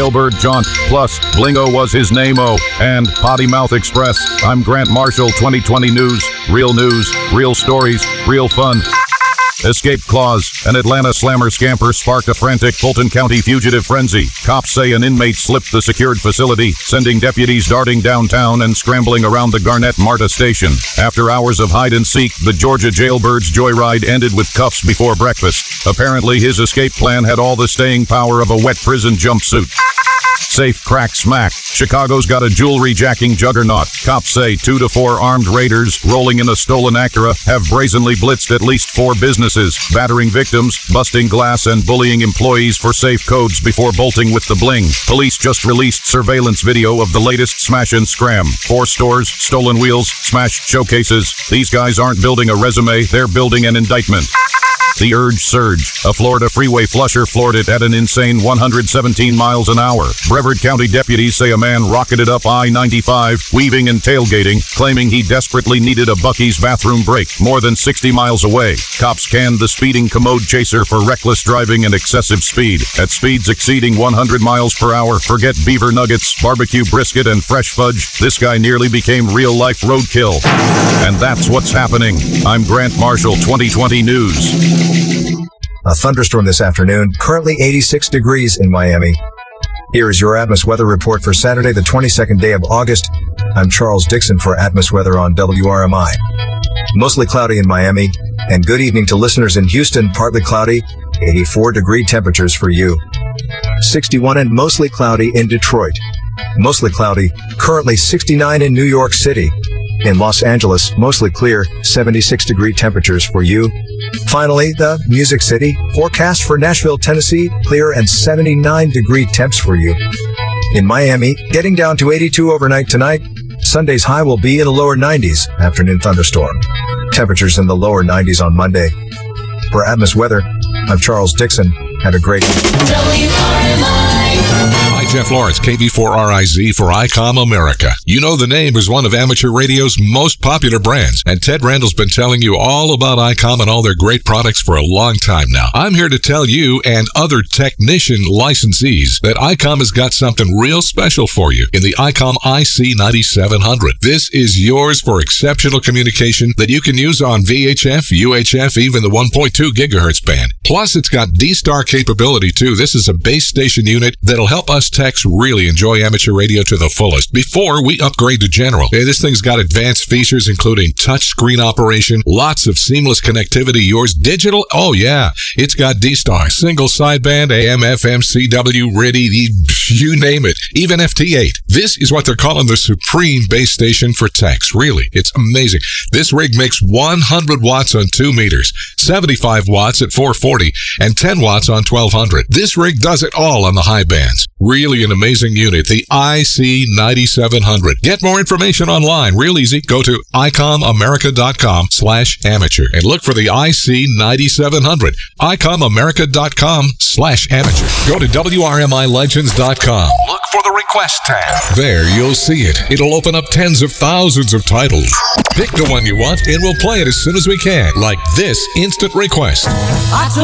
Jailbird Jaunt, plus Blingo was his name-o, and Potty Mouth Express. I'm Grant Marshall, 2020 News, real stories, real fun. Escape clause. An Atlanta slammer scamper sparked a frantic Fulton County fugitive frenzy. Cops say an inmate slipped the secured facility, sending deputies darting downtown and scrambling around the Garnett MARTA station. After hours of hide-and-seek, the Georgia jailbird's joyride ended with cuffs before breakfast. Apparently, his escape plan had all the staying power of a wet prison jumpsuit. Safe crack smack. Chicago's got a jewelry-jacking juggernaut. Cops say 2 to 4 armed raiders rolling in a stolen Acura have brazenly blitzed at least 4 businesses, battering victims, busting glass, and bullying employees for safe codes before bolting with the bling. Police just released surveillance video of the latest smash and scram. 4 stores, stolen wheels, smashed showcases. These guys aren't building a resume, they're building an indictment. The urge surge. A Florida freeway flusher floored it at an insane 117 miles an hour. Brevard County deputies say a man rocketed up I-95, weaving and tailgating, claiming he desperately needed a Buc-ee's bathroom break more than 60 miles away. Cops canned the speeding commode chaser for reckless driving and excessive speed. At speeds exceeding 100 miles per hour, forget beaver nuggets, barbecue brisket, and fresh fudge. This guy nearly became real-life roadkill. And that's what's happening. I'm Grant Marshall, 2020 News. A thunderstorm this afternoon, currently 86 degrees in Miami. Here is your Atmos weather report for Saturday, the 22nd day of August. I'm Charles Dixon for Atmos Weather on WRMI. Mostly cloudy in Miami, and good evening to listeners in Houston, partly cloudy, 84-degree temperatures for you. 61 and mostly cloudy in Detroit. Mostly cloudy, currently 69 in New York City. In Los Angeles, mostly clear, 76-degree temperatures for you. Finally, the Music City, forecast for Nashville, Tennessee, clear and 79-degree temps for you. In Miami, getting down to 82 overnight tonight. Sunday's high will be in the lower 90s, afternoon thunderstorm. Temperatures in the lower 90s on Monday. For Atmos Weather, I'm Charles Dixon. Have a great day. Hi, Jeff Lawrence, KV4RIZ for ICOM America. You know the name is one of amateur radio's most popular brands, and Ted Randall's been telling you all about ICOM and all their great products for a long time now. I'm here to tell you and other technician licensees that ICOM has got something real special for you in the ICOM IC9700. This is yours for exceptional communication that you can use on VHF, UHF, even the 1.2 gigahertz band. Plus, it's got D-Star capability, too. This is a base station unit that'll help us techs really enjoy amateur radio to the fullest before we upgrade to general. This thing's got advanced features, including touch screen operation, lots of seamless connectivity, yours digital. Oh, yeah. It's got D-Star, single sideband, AM, FM, CW, RIDI, you name it, even FT8. This is what they're calling the supreme base station for techs. Really, it's amazing. This rig makes 100 watts on 2 meters, 75 watts at 440, and 10 watts on 1200. This rig does it all on the high bands. Really an amazing unit, the IC9700. Get more information online, real easy. Go to ICOMAmerica.com/amateur and look for the IC9700. ICOMAmerica.com/amateur. Go to WRMILegends.com. Look for the request tab. There you'll see it. It'll open up tens of thousands of titles. Pick the one you want and we'll play it as soon as we can, like this instant request.